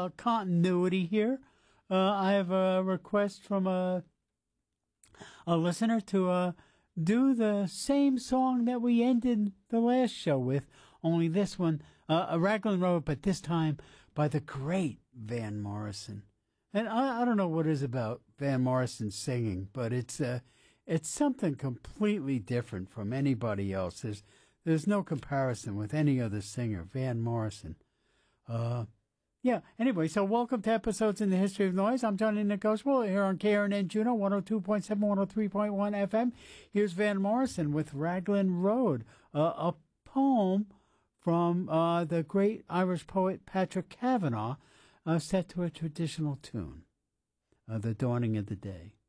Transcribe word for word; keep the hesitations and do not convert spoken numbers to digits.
uh, continuity here. Uh, I have a request from a a listener to uh, do the same song that we ended the last show with, only this one, uh, a Raglan Road, but this time by the great Van Morrison. And I, I don't know what it is about Van Morrison singing, but it's uh, it's something completely different from anybody else. There's there's no comparison with any other singer, Van Morrison. Uh, yeah. Anyway, so welcome to Episodes in the History of Noise. I'm Johnny Nicoswell here on K R N N Juneau, one oh two point seven, one oh three point one F M. Here's Van Morrison with Raglan Road, uh, a poem from uh, the great Irish poet Patrick Kavanagh, uh, set to a traditional tune, uh, The Dawning of the Day.